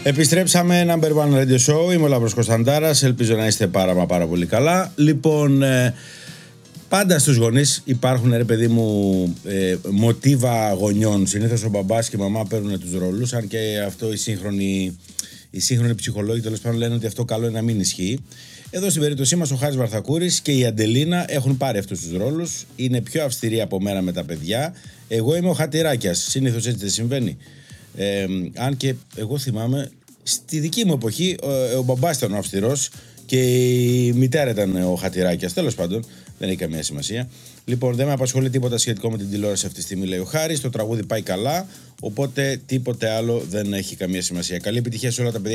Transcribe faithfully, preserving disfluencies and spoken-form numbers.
Επιστρέψαμε, Number One Radio Show. Είμαι ο Λαμπρός Κωνσταντάρας. Ελπίζω να είστε πάρα μα πάρα πολύ καλά. Λοιπόν, ε, πάντα στους γονείς υπάρχουν, ρε παιδί μου, ε, μοτίβα γονιών. Συνήθως ο μπαμπάς και η μαμά παίρνουν τους ρόλους. Αν και αυτό οι σύγχρονοι, οι σύγχρονοι ψυχολόγοι τέλος πάντων λένε ότι αυτό καλό είναι να μην ισχύει. Εδώ στην περίπτωσή μας ο Χάρης Βαρθακούρης και η Αντελίνα έχουν πάρει αυτούς τους ρόλους. Είναι πιο αυστηροί από μένα με τα παιδιά. Εγώ είμαι ο Χατηράκιας. Συνήθως έτσι δεν συμβαίνει. Ε, αν και εγώ θυμάμαι στη δική μου εποχή ο, ο μπαμπάς ήταν ο αυστηρός και η μητέρα ήταν ο Χατηράκιας. Τέλος πάντων, δεν έχει καμία σημασία. Λοιπόν, δεν με απασχολεί τίποτα σχετικό με την τηλεόραση αυτή τη στιγμή, λέει ο Χάρης. Το τραγούδι πάει καλά, οπότε τίποτε άλλο δεν έχει καμία σημασία. Καλή επιτυχία σε όλα τα παιδιά.